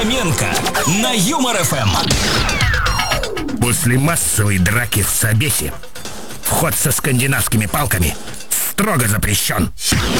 Хоменко на Юмор ФМ. После массовой драки в Собесе вход со скандинавскими палками строго запрещен.